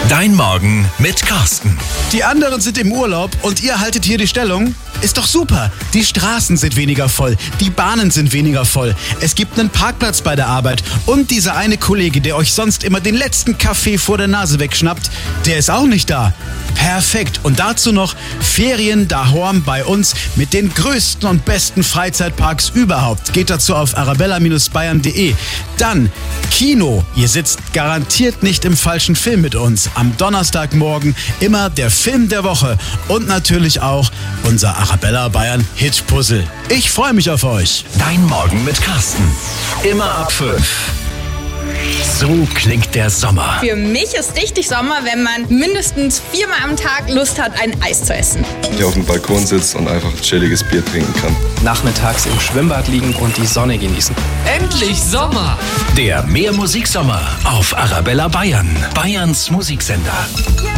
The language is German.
Dein Morgen mit Carsten. Die anderen sind im Urlaub und ihr haltet hier die Stellung? Ist doch super. Die Straßen sind weniger voll, die Bahnen sind weniger voll. Es gibt einen Parkplatz bei der Arbeit und dieser eine Kollege, der euch sonst immer den letzten Kaffee vor der Nase wegschnappt, der ist auch nicht da. Perfekt. Und dazu noch Ferien daheim bei uns mit den größten und besten Freizeitparks überhaupt. Geht dazu auf arabella-bayern.de. Dann Kino. Ihr sitzt garantiert nicht im falschen Film mit uns. Am Donnerstagmorgen immer der Film der Woche. Und natürlich auch unser Arabella Bayern Hit-Puzzle. Ich freue mich auf euch. Dein Morgen mit Carsten. Immer ab 5. So klingt der Sommer. Für mich ist richtig Sommer, wenn man mindestens 4-mal am Tag Lust hat, ein Eis zu essen. Der auf dem Balkon sitzt und einfach chilliges Bier trinken kann. Nachmittags im Schwimmbad liegen und die Sonne genießen. Endlich Sommer! Der Mehr Musiksommer auf Arabella Bayern. Bayerns Musiksender.